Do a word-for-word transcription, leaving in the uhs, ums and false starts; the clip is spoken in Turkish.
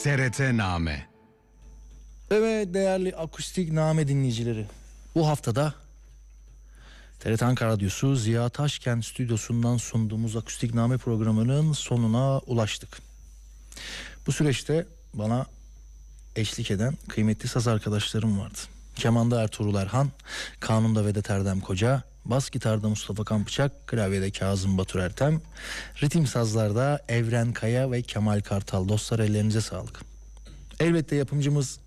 T R T Name. Evet değerli Akustik Name dinleyicileri, bu haftada T R T Ankara Radyosu Ziya Taşkent stüdyosundan sunduğumuz Akustik Name programının sonuna ulaştık. Bu süreçte bana eşlik eden kıymetli saz arkadaşlarım vardı. Kemanda Ertuğrul Erhan, kanunda Vedat Erdem Koca, bas gitarda Mustafa Kanbıçak, klavyede Kazım Batur Ertem, ritim sazlarda Evren Kaya ve Kemal Kartal. Dostlar, ellerinize sağlık. Elbette yapımcımız